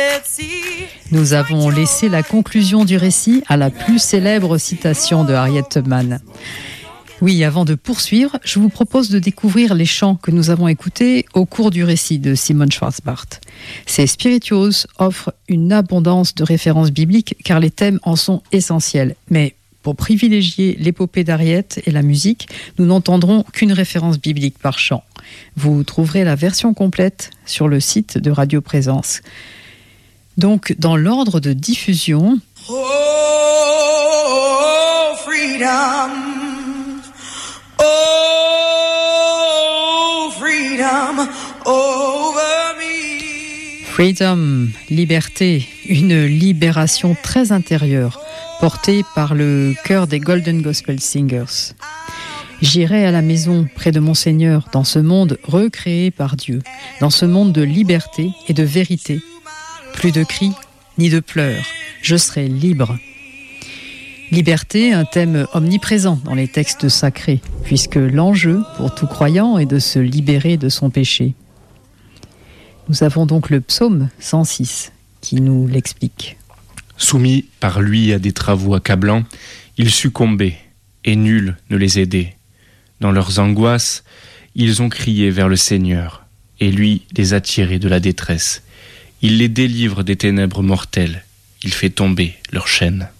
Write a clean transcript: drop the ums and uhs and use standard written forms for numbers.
Nous avons laissé la conclusion du récit à la plus célèbre citation de Harriet Tubman. Oui, avant de poursuivre, je vous propose de découvrir les chants que nous avons écoutés au cours du récit de Simone Schwarzbart. Ces spirituals offrent une abondance de références bibliques car les thèmes en sont essentiels. Mais pour privilégier l'épopée d'Harriet et la musique, nous n'entendrons qu'une référence biblique par chant. Vous trouverez la version complète sur le site de Radio Présence. Donc, dans l'ordre de diffusion... Oh, freedom. Oh, freedom over me. Freedom, liberté, une libération très intérieure, portée par le chœur des Golden Gospel Singers. J'irai à la maison près de mon Seigneur dans ce monde recréé par Dieu, dans ce monde de liberté et de vérité. Plus de cris, ni de pleurs, je serai libre. Liberté, un thème omniprésent dans les textes sacrés, puisque l'enjeu pour tout croyant est de se libérer de son péché. Nous avons donc le psaume 106 qui nous l'explique. Soumis par lui à des travaux accablants, ils succombaient, et nul ne les aidait. Dans leurs angoisses, ils ont crié vers le Seigneur, et lui les a tirés de la détresse. Il les délivre des ténèbres mortelles, il fait tomber leurs chaînes.